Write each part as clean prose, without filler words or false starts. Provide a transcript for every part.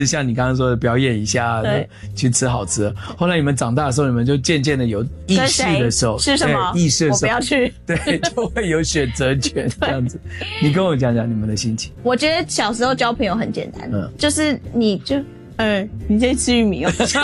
像你刚刚说的表演一下，去吃好吃的。后来你们长大的时候，你们就渐渐的有意识的时候， 是什么意识的时候， 我不要去， 对，就会有选择权这样子。你跟我讲讲你们的心情。 我觉得小时候交朋友很简单，就是你就你在吃玉米哦，说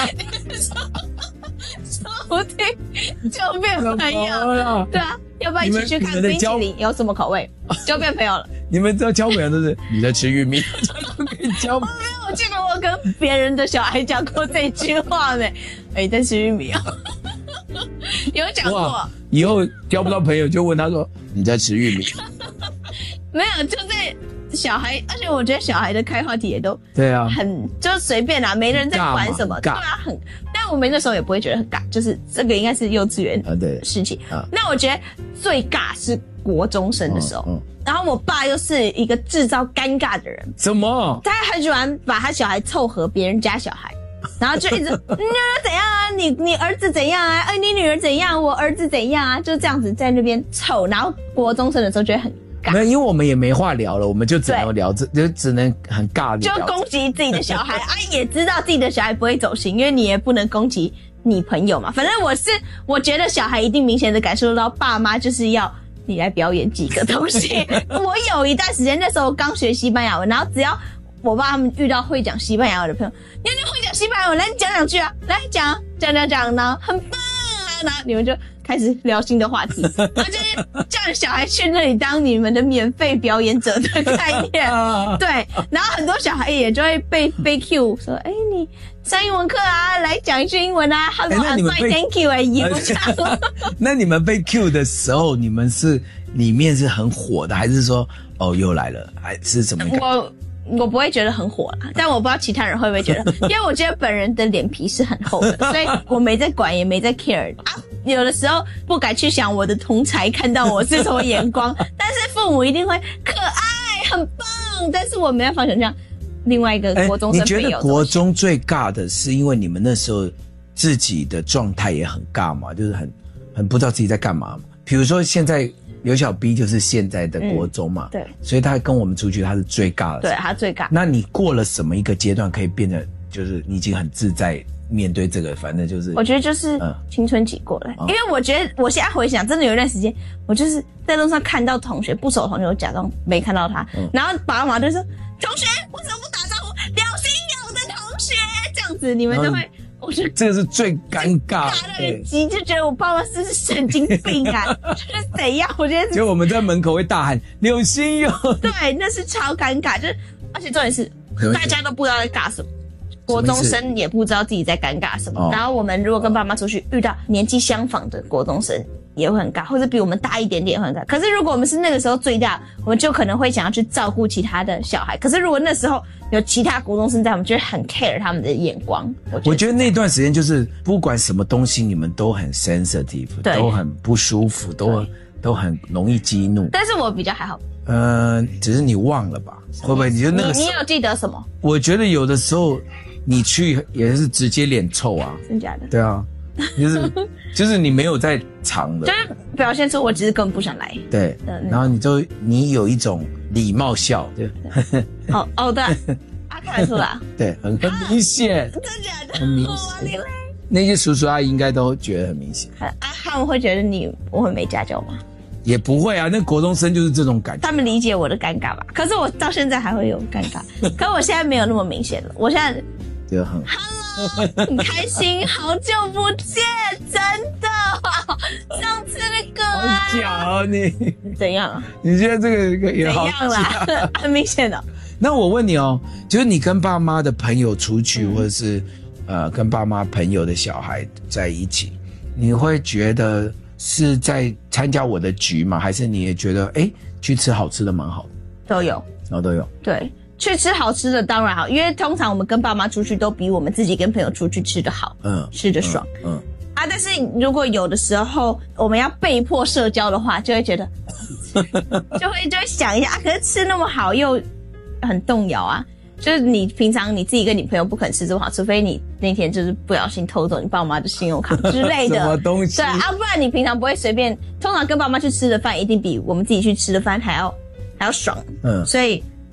不定就变朋友，对啊，要不然一起去看冰淇淋，有什么口味就变朋友了。 你们交朋友都是你在吃玉米，就可以交朋友。 我记得我跟别人的小孩讲过这句话呢，你在吃玉米哦，有讲过。 以后交不到朋友就问他说你在吃玉米， 没有，就在小孩，而且我觉得小孩的开话题也都对啊， 很就随便啦，没人在管什么，对啊，但我们那时候也不会觉得很尬，就是这个应该是幼稚园的事情。那我觉得最尬是国中生的时候，然后我爸又是一个制造尴尬的人。 什么？ 他很喜欢把他小孩凑合别人家小孩，然后就一直你怎样啊，你儿子怎样啊，你女儿怎样，我儿子怎样啊，就这样子在那边凑。然后国中生的时候觉得很尬， 没有，因为我们也没话聊了，我们就只能聊，就只能很尬的就攻击自己的小孩也知道自己的小孩不会走心，因为你也不能攻击你朋友嘛。反正我觉得小孩一定明显的感受到爸妈就是要你来表演几个东西。我有一段时间那时候刚学西班牙文，然后只要我爸他们遇到会讲西班牙文的朋友，你会讲西班牙文，来讲两句啊，来讲，然后很棒啊，然后你们就开始聊新的话题，然后就是叫小孩去那里当你们的免费表演者的概念。对，然后很多小孩也就会被 cue 说，你上英文课啊，来讲一句英文啊 ，Hello I'm fine thank you 也不讲。 那你们被 cue 的时候，你们是里面是很火的，还是说又来了，还是怎么感觉？ 我不会觉得很火啦，但我不知道其他人会不会觉得，因为我觉得本人的脸皮是很厚的，所以我没在管，也没在 care 啊。有的时候不敢去想我的同侪看到我是什么眼光，但是父母一定会可爱很棒，但是我没办法想象另外一个国中生朋友。 你觉得国中最尬的是因为你们那时候自己的状态也很尬嘛，就是很不知道自己在干嘛嘛。比如说现在刘小 B 就是现在的国中嘛， 对， 所以他跟我们出去他是最尬的， 对，他最尬。 那你过了什么一个阶段可以变得就是你已经很自在面对这个，反正就是我觉得就是青春期过了，因为我觉得我现在回想，真的有一段时间，我就是在路上看到同学不熟的同学，我假装没看到他，然后爸爸妈妈就说：“同学，为什么不打招呼？廖心友的同学。”这样子，你们就会。我觉得这个是最尴尬的急，就觉得我爸妈是神经病啊，就是怎样？我觉得就我们在门口会大喊刘心友， 对，那是超尴尬，就是而且重点是大家都不知道在尬什么，国中生也不知道自己在尴尬什么。然后我们如果跟爸妈出去遇到年纪相仿的国中生，也会很尬，或者比我们大一点点也会很尬。可是如果我们是那个时候最大，我们就可能会想要去照顾其他的小孩。可是如果那时候有其他国中生在，我们就会很 care 他们的眼光。 我觉得那段时间就是不管什么东西，你们都很 sensitive， 都很不舒服，都很容易激怒。 但是我比较还好。 只是你忘了吧？会不会你就那个你有记得什么？ 我觉得有的时候你去也是直接脸臭啊， 真假的？ 对啊，就是你没有在藏的， 就是表现出我只是根本不想来。 对，然后你有一种礼貌笑，对， 对，看得出来， 对，很明显， 真假的， 很明显。那些叔叔阿姨应该都觉得很明显。 他们会觉得我很没家教吗？ 也不会啊，那国中生就是这种感觉。 他们理解我的尴尬吧？可是我到现在还会有尴尬，可我现在没有那么明显了。我现在就很 Hello， 很开心，好久不见，真的。上次那个好假哦你怎样？ 你觉得这个也好怎样啦？很明显的。 那我问你哦，就是你跟爸妈的朋友出去，或者是跟爸妈朋友的小孩在一起，你会觉得是在参加我的局吗？还是你也觉得去吃好吃的蛮好的？ 都有， 都有。 对，去吃好吃的当然好，因为通常我们跟爸妈出去都比我们自己跟朋友出去吃的好，吃的爽，但是如果有的时候我们要被迫社交的话，就会觉得就会想一下可是吃那么好又很动摇啊。就是你平常你自己跟你朋友不肯吃这么好，除非你那天就是不小心偷走你爸妈的信用卡之类的什么东西？ 对不然你平常不会随便。通常跟爸妈去吃的饭一定比我们自己去吃的饭还要爽。所以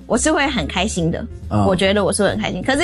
我是会很开心的，我觉得我是会很开心。可是